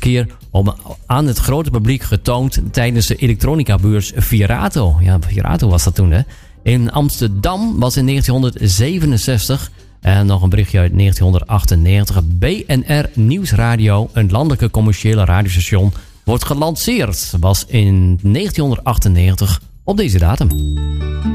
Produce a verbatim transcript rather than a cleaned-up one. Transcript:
keer om, aan het grote publiek getoond tijdens de elektronica-beurs Virato. Ja, Virato was dat toen, hè. In Amsterdam was in negentienhonderdzevenenzestig... En nog een berichtje uit negentienhonderdachtennegentig. B N R Nieuwsradio, een landelijke commerciële radiostation, wordt gelanceerd. Was in negentienhonderdachtennegentig op deze datum.